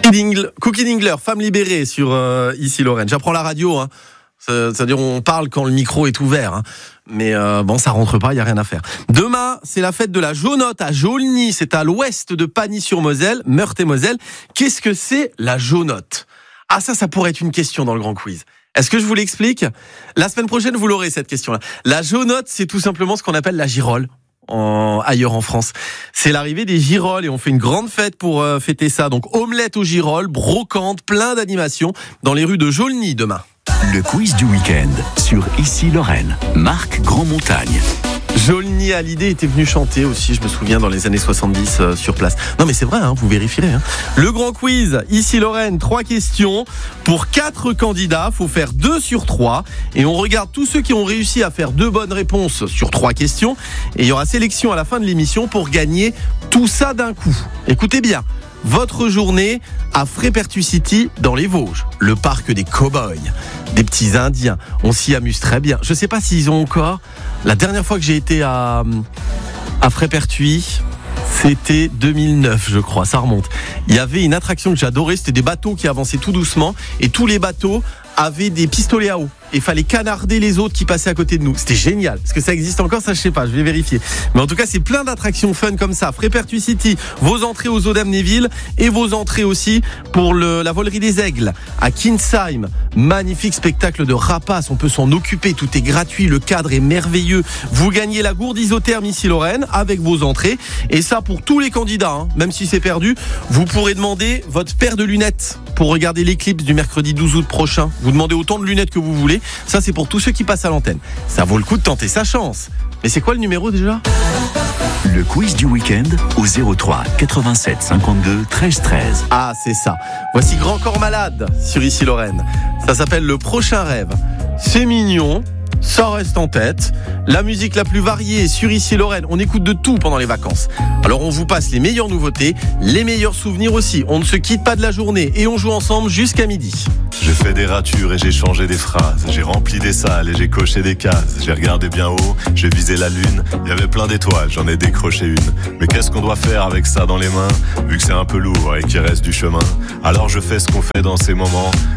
Cookie Dingler, femme libérée sur Ici Lorraine. J'apprends la radio, hein. C'est-à-dire on parle quand le micro est ouvert, hein. Mais bon, ça rentre pas, il y a rien à faire. Demain, c'est la fête de la Jaunotte à Jaulny, c'est à l'ouest de Pagny-sur-Moselle, Meurthe-et-Moselle. Qu'est-ce que c'est la Jaunotte ? Ah, ça pourrait être une question dans le grand quiz. Est-ce que je vous l'explique ? La semaine prochaine, vous l'aurez cette question-là. La Jaunotte, c'est tout simplement ce qu'on appelle la girole. Ailleurs en France. C'est l'arrivée des girolles et on fait une grande fête pour fêter ça. Donc omelette aux girolles, brocante, plein d'animations dans les rues de Jaulny demain. Le quiz du week-end sur Ici Lorraine. Marc Grandmontagne. Jaulny Hallyday était venu chanter aussi, je me souviens, dans les années 70 sur place. Non mais c'est vrai, hein, vous vérifierez. Hein. Le grand quiz, Ici Lorraine, 3 questions pour 4 candidats, faut faire 2 sur 3 et on regarde tous ceux qui ont réussi à faire 2 bonnes réponses sur 3 questions et il y aura sélection à la fin de l'émission pour gagner tout ça d'un coup. Écoutez bien. Votre journée à Frépertuis-City dans les Vosges, le parc des cow-boys, des petits Indiens. On s'y amuse très bien. Je sais pas s'ils ont encore. La dernière fois que j'ai été à Frépertuis, c'était 2009, je crois. Ça remonte. Il y avait une attraction que j'adorais. C'était des bateaux qui avançaient tout doucement et tous les bateaux avaient des pistolets à eau. Il fallait canarder les autres qui passaient à côté de nous. C'était génial. Est-ce que ça existe encore ? Ça, je sais pas. Je vais vérifier. Mais en tout cas, c'est plein d'attractions fun comme ça. Frépertuis-City, vos entrées aux eaux d'Amnéville et vos entrées aussi pour la volerie des aigles à Kinsheim. Magnifique spectacle de rapaces. On peut s'en occuper. Tout est gratuit. Le cadre est merveilleux. Vous gagnez la gourde isotherme Ici Lorraine avec vos entrées. Et ça, pour tous les candidats, hein, même si c'est perdu, vous pourrez demander votre paire de lunettes pour regarder l'éclipse du mercredi 12 août prochain. Vous demandez autant de lunettes que vous voulez. Ça, c'est pour tous ceux qui passent à l'antenne. Ça vaut le coup de tenter sa chance. Mais c'est quoi le numéro déjà ? Le quiz du week-end au 03 87 52 13 13. Ah, c'est ça. Voici Grand Corps Malade sur Ici Lorraine. Ça s'appelle Le Prochain Rêve. C'est mignon. Ça reste en tête. La musique la plus variée sur Ici Lorraine. On écoute de tout pendant les vacances. Alors on vous passe les meilleures nouveautés, les meilleurs souvenirs aussi. On ne se quitte pas de la journée et on joue ensemble jusqu'à midi. J'ai fait des ratures et j'ai changé des phrases. J'ai rempli des salles et j'ai coché des cases. J'ai regardé bien haut, j'ai visé la lune. Il y avait plein d'étoiles, j'en ai décroché une. Mais qu'est-ce qu'on doit faire avec ça dans les mains ? Vu que c'est un peu lourd et qu'il reste du chemin. Alors je fais ce qu'on fait dans ces moments.